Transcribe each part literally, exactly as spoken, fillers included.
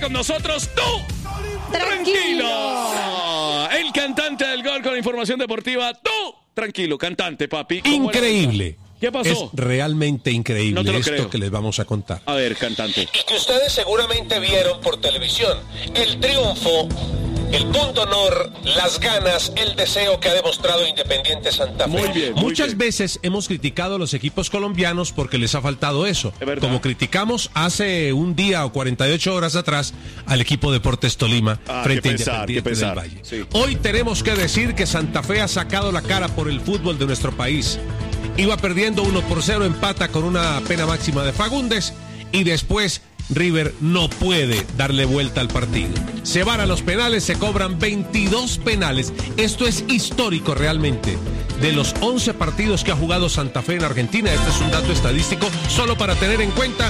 Con nosotros, tú, tranquilo. tranquilo. El cantante del gol con información deportiva, tú, tranquilo, cantante, papi. Increíble. ¿Qué pasó? Es realmente increíble no te lo esto creo. que les vamos a contar. A ver, cantante. Y que ustedes seguramente vieron por televisión. El triunfo, el punto honor, las ganas, el deseo que ha demostrado Independiente Santa Fe. Muy bien, muy Muchas bien. veces hemos criticado a los equipos colombianos porque les ha faltado eso. Es verdad. Como criticamos hace un día o cuarenta y ocho horas atrás al equipo Deportes Tolima Ah, frente a qué pesar, Independiente qué pesar. del Valle. Sí. Hoy tenemos que decir que Santa Fe ha sacado la cara por el fútbol de nuestro país. Iba perdiendo uno por cero, empata con una pena máxima de Fagundes y después River no puede darle vuelta al partido. Se van a los penales, se cobran veintidós penales. Esto es histórico realmente. De los once partidos que ha jugado Santa Fe en Argentina, este es un dato estadístico solo para tener en cuenta.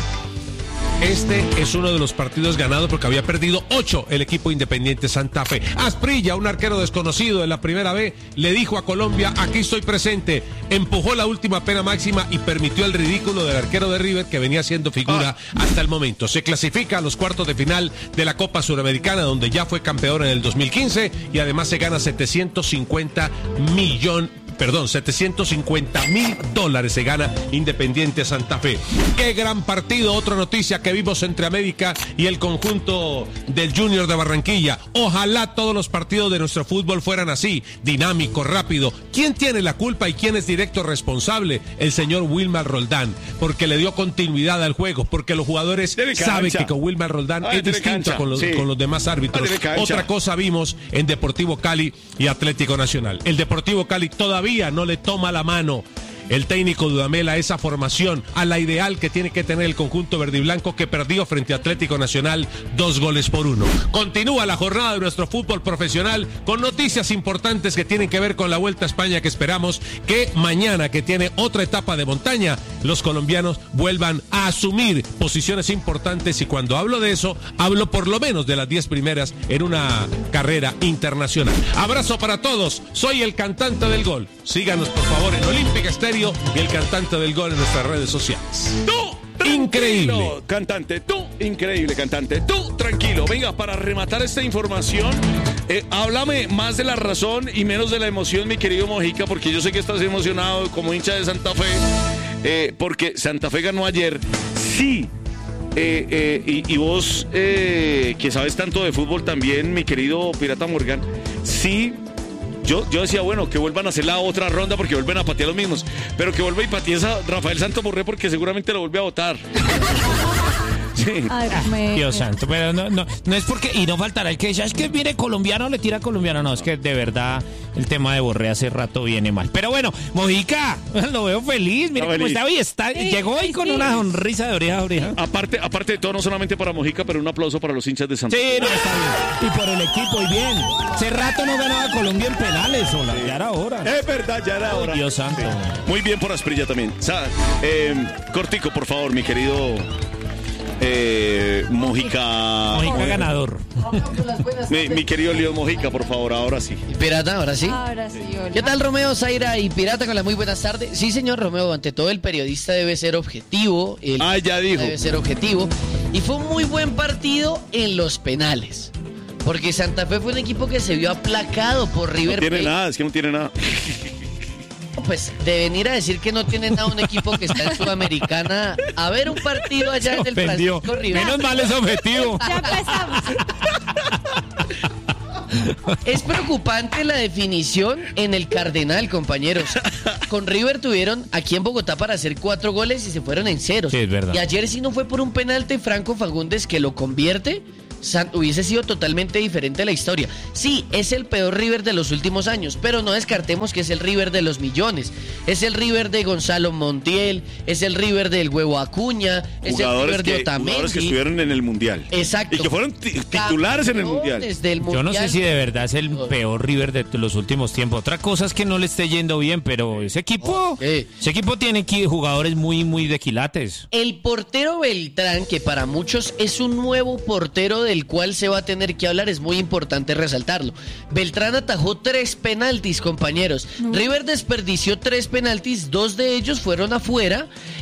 Este es uno de los partidos ganados porque había perdido ocho el equipo Independiente Santa Fe. Asprilla, un arquero desconocido en la primera B, le dijo a Colombia, aquí estoy presente. Empujó la última pena máxima y permitió el ridículo del arquero de River que venía siendo figura ah. hasta el momento. Se clasifica a los cuartos de final de la Copa Suramericana, donde ya fue campeón en el dos mil quince y además se gana setecientos cincuenta millones Perdón, setecientos cincuenta mil dólares se gana Independiente Santa Fe. ¡Qué gran partido! Otra noticia que vimos entre América y el conjunto del Junior de Barranquilla. Ojalá todos los partidos de nuestro fútbol fueran así, dinámico, rápido. ¿Quién tiene la culpa y quién es directo responsable? El señor Wilmar Roldán, porque le dio continuidad al juego, porque los jugadores saben que con Wilmar Roldán ah, es distinto con los, sí. con los demás árbitros. Ah, Otra cosa vimos en Deportivo Cali y Atlético Nacional. El Deportivo Cali todavía no le toma la mano el técnico Dudamel a esa formación, a la ideal que tiene que tener el conjunto verdiblanco que perdió frente a Atlético Nacional dos goles por uno. Continúa la jornada de nuestro fútbol profesional con noticias importantes que tienen que ver con la Vuelta a España que esperamos que mañana, que tiene otra etapa de montaña, los colombianos vuelvan a asumir posiciones importantes y cuando hablo de eso, hablo por lo menos de las diez primeras en una carrera internacional. Abrazo para todos, soy el cantante del gol. Síganos por favor en Olímpica Estéreo y el cantante del gol en nuestras redes sociales. ¡Tú! Increíble. Tranquilo, cantante, tú, increíble, cantante, tú, tranquilo. Venga, para rematar esta información, eh, háblame más de la razón y menos de la emoción, mi querido Mojica, porque yo sé que estás emocionado como hincha de Santa Fe, eh, porque Santa Fe ganó ayer. Sí. Eh, eh, y, y vos, eh, que sabes tanto de fútbol también, mi querido Pirata Morgan, sí. Yo, yo decía, bueno, que vuelvan a hacer la otra ronda porque vuelven a patear los mismos. Pero que vuelva y patee a Rafael Santomorré porque seguramente lo vuelve a votar. Sí. Ay, me... Dios santo, pero no, no, no es porque, y no faltará el que dice, es que viene colombiano, le tira colombiano, no, es que de verdad el tema de Borré hace rato viene mal. Pero bueno, Mojica, lo veo feliz, mire cómo está hoy, está, Sí, llegó hoy con sí. una sonrisa de oreja a oreja. Aparte, aparte de todo, no solamente para Mojica, pero un aplauso para los hinchas de Santa Fe. Sí, no, está bien. Y por el equipo, y bien. Hace rato no ganaba Colombia en penales, Ola, ya era hora. Es verdad, ya era hora. Dios santo. Muy bien por Asprilla también. O sea, eh, cortico, por favor, mi querido eh, Mojica. Mojica ganador. Mi, mi querido Leo Mojica, por favor, ahora sí. Pirata, ahora sí. Ahora sí, hola. ¿Qué tal, Romeo, Zaira y Pirata? Con las muy buenas tardes. Sí, señor Romeo, ante todo el periodista debe ser objetivo. El Ah, ya dijo. Debe ser objetivo. Y fue un muy buen partido en los penales. Porque Santa Fe fue un equipo que se vio aplacado por River No tiene Plate. nada, es que no tiene nada. Pues de venir a decir que no tiene nada un equipo que está en Sudamericana a ver un partido allá en el Ofendió. Francisco Rivera. Menos mal es objetivo. Ya empezamos. Es preocupante la definición en el Cardenal, compañeros. Con River tuvieron aquí en Bogotá para hacer cuatro goles y se fueron en ceros. Sí, es verdad. Y ayer si no fue por un penalti Franco Fagundes que lo convierte, San- hubiese sido totalmente diferente la historia. Sí, es el peor River de los últimos años, pero no descartemos que es el River de los millones. Es el River de Gonzalo Montiel, es el River del Huevo Acuña, es el Jugadores River de que, Otamendi. jugadores que estuvieron en el Mundial. Exacto. Y que fueron ti- titulares en el Mundial. Campeones del Yo no Mundial. sé si de verdad es el peor River de los últimos tiempos. Otra cosa es que no le esté yendo bien, pero ese equipo, Ok. ese equipo tiene aquí jugadores muy, muy de quilates. El portero Beltrán, que para muchos es un nuevo portero del cual se va a tener que hablar, es muy importante resaltarlo. Beltrán atajó tres penaltis, compañeros. No. River desperdició tres penaltis, dos de ellos fueron afuera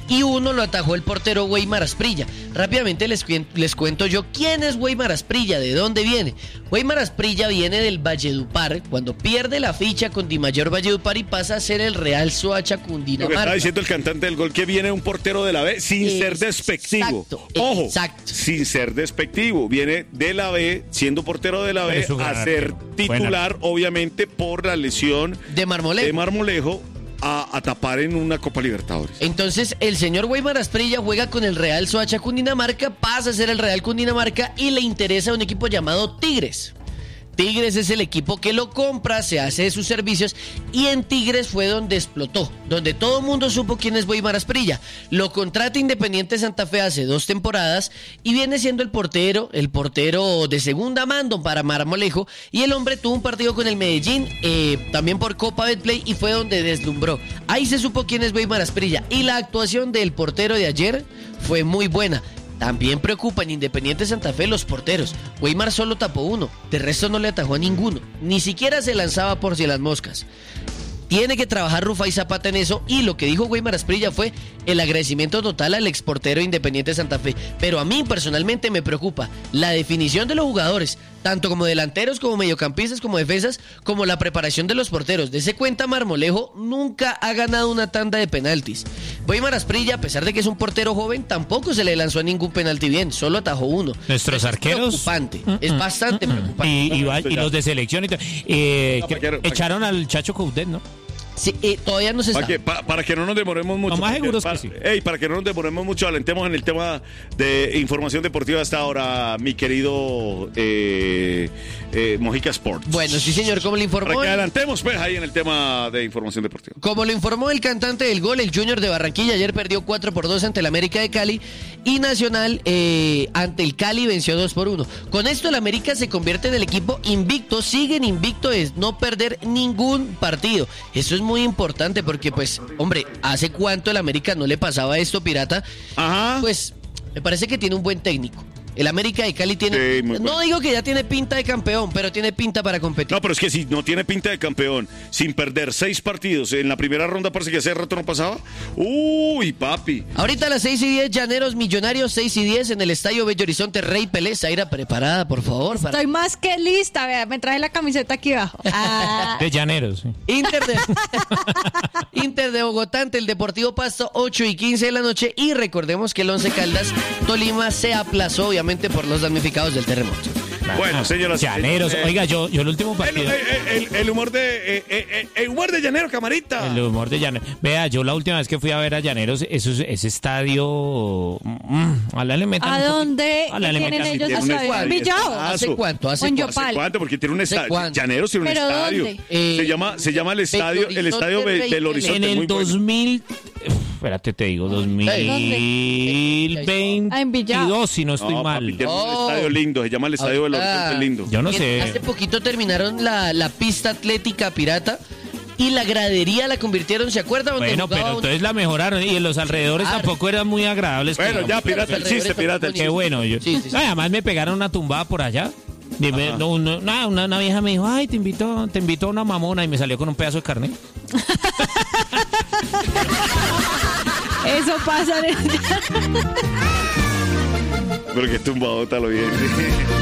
y uno lo atajó el portero Weimar Asprilla. Rápidamente les, les cuento yo quién es Weimar Asprilla, de dónde viene. Weimar Asprilla viene del Valledupar, cuando pierde la ficha con Di Mayor Valledupar y pasa a ser el Real Soacha Lo que Cundinamarca. está diciendo el cantante del gol, que viene un portero de la B sin Exacto, ser despectivo. Ojo, exacto. sin ser despectivo. Viene de la B, siendo portero de la Pero B, es un gran a ser arquero. titular, obviamente, por la lesión De Marmolejo. de Marmolejo a, a tapar en una Copa Libertadores. Entonces, el señor Weimar Asprilla juega con el Real Soacha Cundinamarca, pasa a ser el Real Cundinamarca y le interesa a un equipo llamado Tigres. Tigres es el equipo que lo compra, se hace de sus servicios y en Tigres fue donde explotó, donde todo el mundo supo quién es Weimar Asprilla. Lo contrata Independiente Santa Fe hace dos temporadas y viene siendo el portero, el portero de segunda mando para Marmolejo, y el hombre tuvo un partido con el Medellín, eh, también por Copa Betplay, y fue donde deslumbró. Ahí se supo quién es Weimar Asprilla y la actuación del portero de ayer fue muy buena. También preocupa en Independiente Santa Fe los porteros. Weimar solo tapó uno, de resto no le atajó a ninguno. Ni siquiera se lanzaba por si las moscas. Tiene que trabajar Rufai Zapata en eso, y lo que dijo Weimar Asprilla fue el agradecimiento total al exportero Independiente Santa Fe. Pero a mí personalmente me preocupa la definición de los jugadores, tanto como delanteros, como mediocampistas, como defensas, como la preparación de los porteros. Dese cuenta, Marmolejo nunca ha ganado una tanda de penaltis. Weimar Asprilla, a pesar de que es un portero joven, tampoco se le lanzó a ningún penalti bien, solo atajó uno. Nuestros Es arqueros. preocupante, es bastante preocupante. Y, y, va- y los de selección y todo. Eh, No, que- para que- para que- echaron al Chacho Coudet, ¿no? Sí, eh, todavía no se Para sabe. que, pa- para que no nos demoremos mucho. Lo más porque- seguro es que para, sí. ey, para que no nos demoremos mucho, alentemos en el tema de información deportiva hasta ahora, mi querido eh, eh, Mojica Sports. Bueno, sí señor, como le informó... Para que adelantemos, pues, ahí en el tema de información deportiva. Como lo informó el cantante del gol, el Junior de Barranquilla ayer perdió cuatro por dos ante el América de Cali, y Nacional eh, ante el Cali venció dos por uno. Con esto el América se convierte en el equipo invicto, siguen invicto de no perder ningún partido. Eso es muy importante porque pues, hombre, ¿hace cuánto el América no le pasaba esto, Pirata? Ajá. Pues me parece que tiene un buen técnico. El América de Cali tiene... Sí, muy no bueno. digo que ya tiene pinta de campeón, pero tiene pinta para competir. No, pero es que si no tiene pinta de campeón, sin perder seis partidos en la primera ronda, parece que hace rato no pasaba. Uy, papi. Ahorita a las seis y diez, Llaneros Millonarios, seis y diez en el Estadio Bello Horizonte, Rey Pelé. Zaira, preparada, por favor. Para... Estoy más que lista, vea, me traje la camiseta aquí abajo. Ah, De Llaneros. sí. Inter de... Inter de Bogotá ante el Deportivo Pasto, ocho y quince de la noche. Y recordemos que el Once Caldas Tolima se aplazó, obviamente, por los damnificados del terremoto. Bueno, señoras y Llaneros. señores, Oiga, yo, yo el último El, partido. el- el- el humor de eh, eh, eh, el humor de Llanero, camarita. El humor de Llaneros. Vea, yo la última vez que fui a ver a Llaneros, eso, es- ese estadio. mm, ojalá le metan. ¿A un poquito- dónde ojalá le tienen metan- ellos Tiene a un saber? estadio, ¿Villao? estadazo. ¿Hace cuánto? ¿Hace O en cuánto? Yopal. ¿Hace cuánto? Porque tiene un ¿Hace estadio. cuánto? Llaneros tiene un ¿Pero estadio. dónde? Eh, se llama, se llama el estadio, el Horizonte estadio Be- Rey del Pelé. Horizonte. En el muy bueno. dos mil. Uf, espérate, te digo, dos mil Ah, en Villao. veintidós, si no estoy No, mal. papi, tiene un Oh. estadio lindo, se llama el estadio del Ahorita- Horizonte lindo. Yo no Y sé. Hace poquito terminaron la, la pista atlética pirata y la gradería la convirtieron, ¿se acuerdan? Donde Bueno, jugaba pero un- entonces la mejoraron y en los alrededores Claro. tampoco eran muy agradables. que Bueno, ya, digamos. pirata el chiste, pirata el Qué chiste. bueno. Yo, Sí, sí, sí. No, además me pegaron una tumbada por allá. Dime, no, no, nada, una, una vieja me dijo, ay, te invito, te invito a una mamona, y me salió con un pedazo de carne. Eso pasa en el... Pero que tumbadota lo bien.